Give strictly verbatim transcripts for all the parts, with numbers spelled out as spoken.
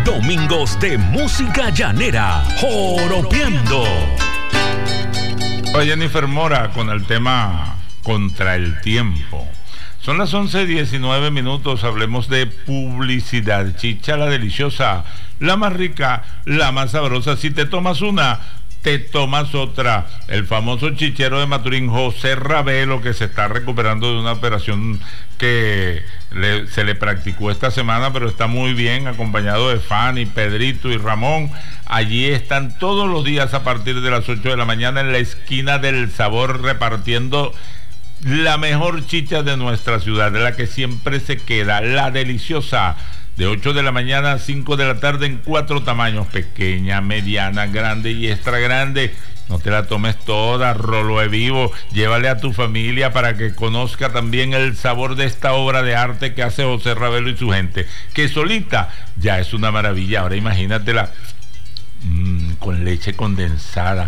Domingos de música llanera, Joropeando. Hoy Jennifer Mora con el tema Contra el Tiempo. Son las once diecinueve minutos, hablemos de publicidad. Chicha la deliciosa, la más rica, la más sabrosa. Si te tomas una, te tomas otra. El famoso chichero de Maturín, José Ravelo, que se está recuperando de una operación que le, se le practicó esta semana, pero está muy bien, acompañado de Fanny, Pedrito y Ramón. Allí están todos los días a partir de las ocho de la mañana en la esquina del Sabor, repartiendo la mejor chicha de nuestra ciudad, la que siempre se queda, la deliciosa, de ocho de la mañana a cinco de la tarde en cuatro tamaños: pequeña, mediana, grande y extra grande. No te la tomes toda, rolo de vivo, llévale a tu familia para que conozca también el sabor de esta obra de arte que hace José Ravelo y su gente, que solita ya es una maravilla. Ahora imagínatela mmm, con leche condensada,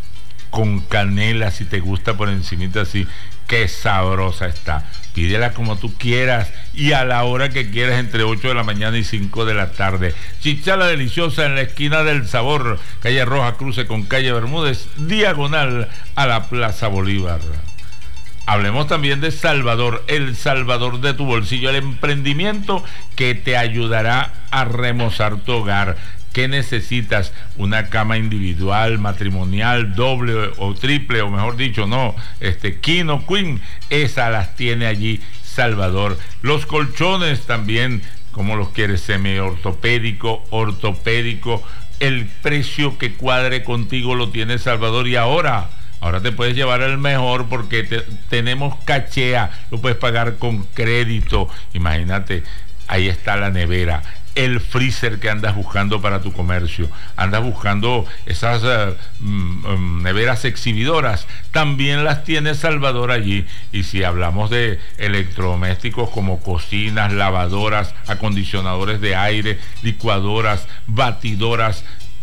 con canela si te gusta por encimita así. Qué sabrosa está. Pídela como tú quieras y a la hora que quieras, entre ocho de la mañana y cinco de la tarde. Chicha la deliciosa en la esquina del Sabor, calle Roja, cruce con calle Bermúdez, diagonal a la Plaza Bolívar. Hablemos también de Salvador, el Salvador de tu bolsillo, el emprendimiento que te ayudará a remozar tu hogar. ¿Qué necesitas? Una cama individual, matrimonial, doble o triple, o mejor dicho, no, este, king o queen, esas las tiene allí Salvador. Los colchones también, como los quieres, semi-ortopédico, ortopédico, el precio que cuadre contigo lo tiene Salvador. Y ahora, ahora te puedes llevar el mejor porque te, tenemos cachea, lo puedes pagar con crédito. Imagínate, ahí está la nevera, el freezer que andas buscando para tu comercio, andas buscando esas uh, um, neveras exhibidoras, también las tiene Salvador allí. Y si hablamos de electrodomésticos como cocinas, lavadoras, acondicionadores de aire, licuadoras, batidoras,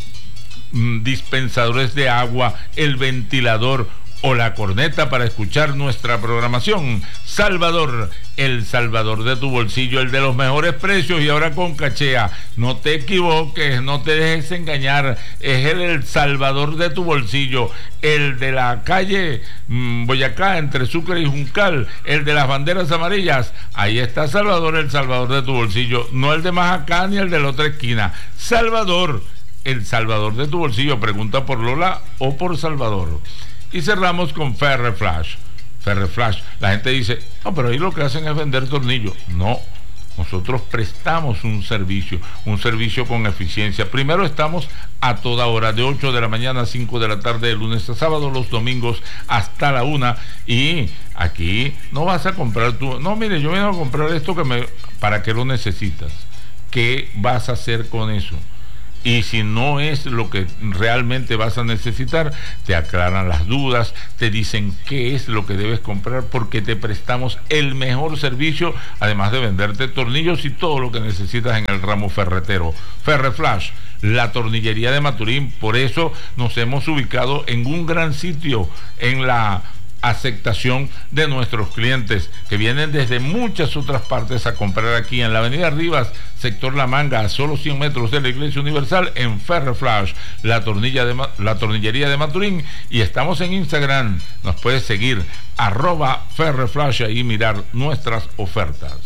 um, dispensadores de agua, el ventilador o la corneta para escuchar nuestra programación, Salvador, el Salvador de tu bolsillo, el de los mejores precios y ahora con cachea. No te equivoques, no te dejes engañar, es el, el Salvador de tu bolsillo, el de la calle mmm, Boyacá, entre Sucre y Juncal, el de las banderas amarillas. Ahí está Salvador, el Salvador de tu bolsillo, no el de más acá ni el de la otra esquina. Salvador, el Salvador de tu bolsillo. Pregunta por Lola o por Salvador. Y cerramos con Ferre Flash. Ferre Flash. La gente dice, no, pero ahí lo que hacen es vender tornillos. No, nosotros prestamos un servicio, un servicio con eficiencia. Primero, estamos a toda hora, de ocho de la mañana a cinco de la tarde, de lunes a sábado, los domingos hasta la una. Y aquí no vas a comprar tú, no, mire, yo vengo a comprar esto que me, ¿para qué lo necesitas? ¿Qué vas a hacer con eso? Y si no es lo que realmente vas a necesitar, te aclaran las dudas, te dicen qué es lo que debes comprar, porque te prestamos el mejor servicio, además de venderte tornillos y todo lo que necesitas en el ramo ferretero. Ferre Flash, la tornillería de Maturín. Por eso nos hemos ubicado en un gran sitio, en la aceptación de nuestros clientes que vienen desde muchas otras partes a comprar aquí en la avenida Rivas, sector La Manga, a solo cien metros de la Iglesia Universal, en Ferre Flash, la, tornilla de, la tornillería de Maturín. Y estamos en Instagram, nos puedes seguir, arroba Ferre Flash, y mirar nuestras ofertas.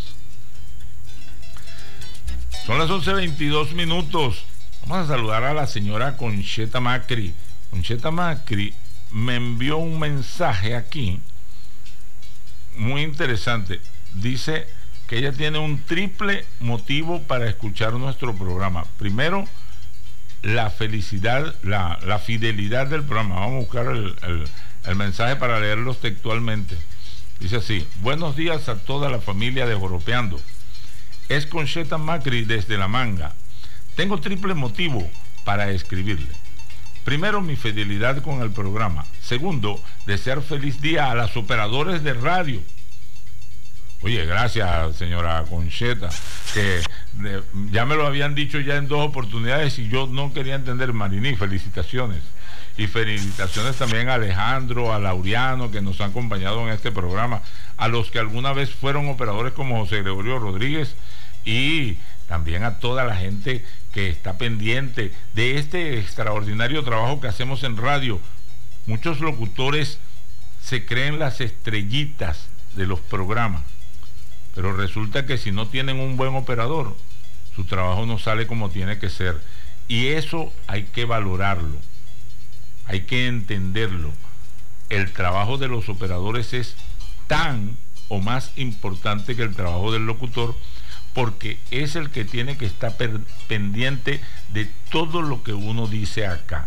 Son las once veintidós minutos. Vamos a saludar a la señora Concheta Macri. Concheta Macri me envió un mensaje aquí muy interesante. Dice que ella tiene un triple motivo para escuchar nuestro programa. Primero, la felicidad, la, la fidelidad del programa. Vamos a buscar el, el, el mensaje para leerlos textualmente. Dice así: buenos días a toda la familia de Joropeando. Es Concheta Macri desde La Manga. Tengo triple motivo para escribirle. Primero, mi fidelidad con el programa. Segundo, desear feliz día a los operadores de radio. Oye, gracias, señora Concheta, que de, ya me lo habían dicho ya en dos oportunidades y yo no quería entender. Marini, felicitaciones. Y felicitaciones también a Alejandro, a Laureano, que nos han acompañado en este programa, a los que alguna vez fueron operadores como José Gregorio Rodríguez, y también a toda la gente que está pendiente de este extraordinario trabajo que hacemos en radio. Muchos locutores se creen las estrellitas de los programas, pero resulta que si no tienen un buen operador, su trabajo no sale como tiene que ser. Y eso hay que valorarlo, hay que entenderlo. El trabajo de los operadores es tan o más importante que el trabajo del locutor, porque es el que tiene que estar pendiente de todo lo que uno dice acá.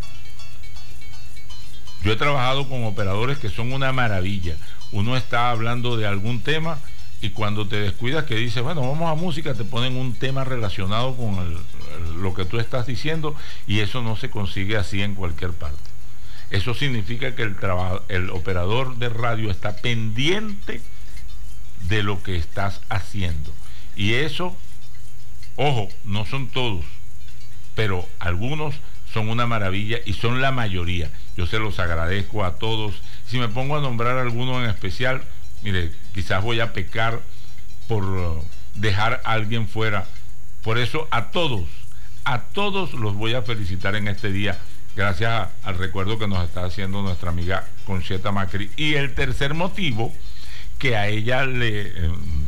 Yo he trabajado con operadores que son una maravilla. Uno está hablando de algún tema y cuando te descuidas que dices, bueno, vamos a música, te ponen un tema relacionado con el, el, lo que tú estás diciendo, y eso no se consigue así en cualquier parte. Eso significa que el, el operador de radio está pendiente de lo que estás haciendo. Y eso, ojo, no son todos, pero algunos son una maravilla y son la mayoría. Yo se los agradezco a todos. Si me pongo a nombrar alguno en especial, mire, quizás voy a pecar por dejar a alguien fuera. Por eso a todos, a todos los voy a felicitar en este día, gracias a, al recuerdo que nos está haciendo nuestra amiga Concheta Macri. Y el tercer motivo que a ella le, eh,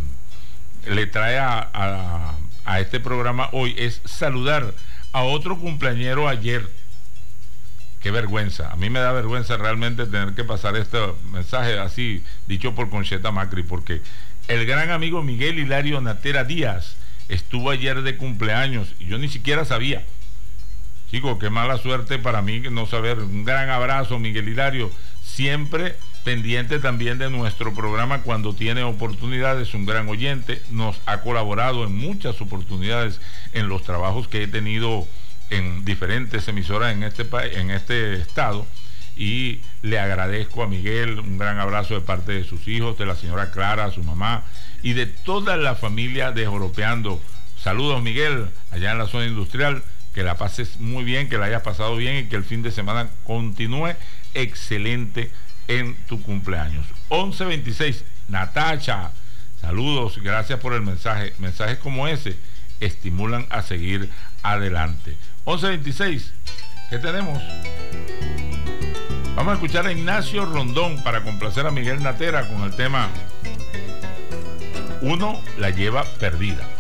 le trae a, a, a este programa hoy es saludar a otro cumpleañero ayer. Qué vergüenza, a mí me da vergüenza realmente tener que pasar este mensaje así, dicho por Concheta Macri, porque el gran amigo Miguel Hilario Natera Díaz estuvo ayer de cumpleaños y yo ni siquiera sabía. Chico, qué mala suerte para mí no saber. Un gran abrazo, Miguel Hilario, siempre pendiente también de nuestro programa cuando tiene oportunidades, un gran oyente, nos ha colaborado en muchas oportunidades en los trabajos que he tenido en diferentes emisoras en este país, en este estado, y le agradezco a Miguel, un gran abrazo de parte de sus hijos, de la señora Clara, su mamá y de toda la familia de Joropeando. Saludos, Miguel, allá en la zona industrial, que la pases muy bien, que la hayas pasado bien y que el fin de semana continúe excelente en tu cumpleaños. once veintiséis, Natacha, saludos, gracias por el mensaje. Mensajes como ese estimulan a seguir adelante. once veintiséis, ¿qué tenemos? Vamos a escuchar a Ignacio Rondón para complacer a Miguel Natera con el tema Uno la lleva perdida.